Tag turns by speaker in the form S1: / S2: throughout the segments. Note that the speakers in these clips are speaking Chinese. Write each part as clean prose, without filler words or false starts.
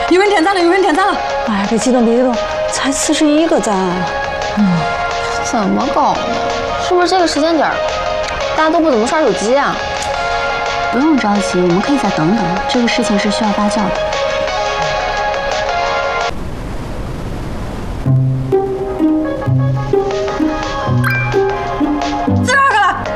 S1: 有人点赞了，有人点赞了！
S2: 哎，别激动，别激动，才41个赞。
S3: 怎么搞的？是不是这个时间点大家都不怎么刷手机啊？
S4: 不用着急，我们可以再等等。这个事情是需要发酵的。
S1: 42个了。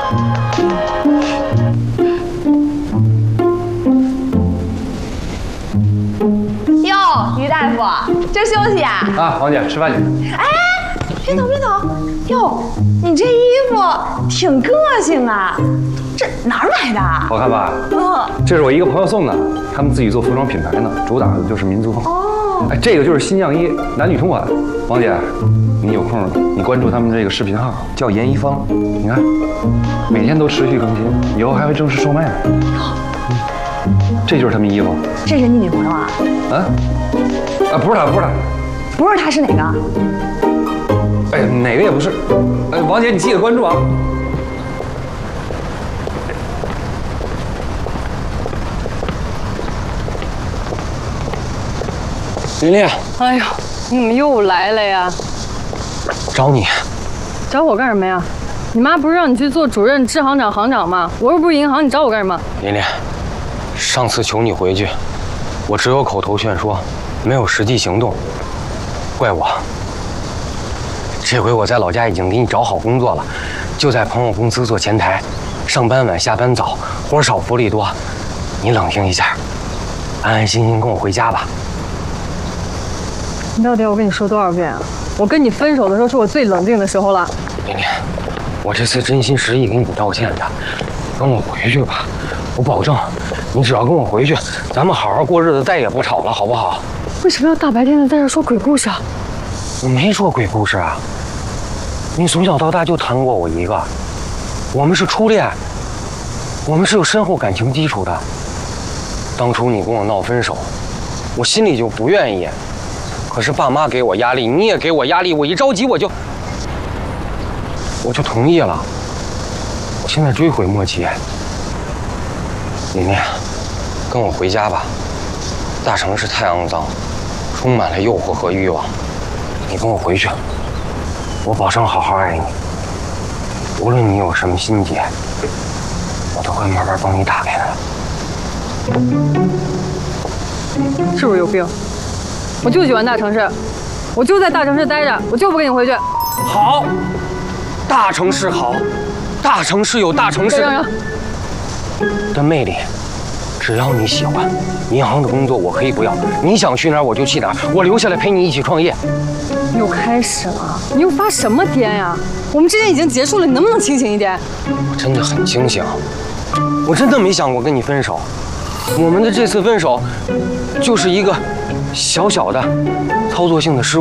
S3: 哟，于大夫，这休息啊？
S5: 啊，王姐，吃饭去。
S1: 哎，别走别走！哟，你这衣服挺个性啊，这哪儿买的？
S5: 好看吧？这是我一个朋友送的，他们自己做服装品牌呢，主打的就是民族风。哦，哎，这个就是新样衣，男女同款。王姐，你有空你关注他们这个视频号，叫严一方，你看，每天都持续更新，以后还会正式售卖呢。这就是他们衣服。
S1: 这是你女朋友啊？
S5: 不是他，不是他。
S1: 不是她是哪个？
S5: 哎，哪个也不是。王姐，你记得关注啊。
S6: 琳琳，
S2: 哎呦，你怎么又来了呀？
S6: 找你。
S2: 找我干什么呀？你妈不是让你去做主任、支行长、行长吗？我又不是银行，你找我干什么？
S6: 琳琳，上次求你回去，我只有口头劝说，没有实际行动，怪我。这回我在老家已经给你找好工作了，就在朋友公司做前台，上班晚，下班早，活少福利多。你冷静一下，安安心心跟我回家吧。
S2: 你到底要我跟你说多少遍啊？我跟你分手的时候是我最冷静的时候了。
S6: 琳琳，我这次真心实意给你道歉的，跟我回去吧。我保证，你只要跟我回去，咱们好好过日子，再也不吵了，好不好？
S2: 为什么要大白天的在这说鬼故事啊？
S6: 我没说鬼故事啊。你从小到大就谈过我一个，我们是初恋，我们是有深厚感情基础的。当初你跟我闹分手，我心里就不愿意，可是爸妈给我压力，你也给我压力，我一着急我就同意了。我现在追悔莫及。琳琳，跟我回家吧。大城市太肮脏，充满了诱惑和欲望。你跟我回去，我保证好好爱你。无论你有什么心结，我都会慢慢帮你打开的。
S2: 是不是有病？我就喜欢大城市，我就在大城市待着，我就不跟你回去。
S6: 好，大城市好，大城市有大城市的魅力。只要你喜欢，银行的工作我可以不要，你想去哪儿我就去哪儿，我留下来陪你一起创业。
S2: 又开始了，你又发什么癫呀？我们之间已经结束了，你能不能清醒一点？
S6: 我真的很清醒，我真的没想过跟你分手。我们的这次分手，就是一个小小的操作性的失误。